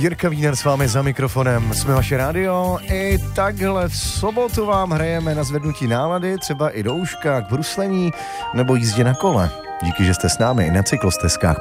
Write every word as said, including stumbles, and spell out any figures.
Jirka Wiener s vámi za mikrofonem. Jsme vaše rádio. I takhle v sobotu vám hrajeme na zvednutí nálady, třeba i douška, k bruslení nebo jízdě na kole. Díky, že jste s námi i na cyklostezkách.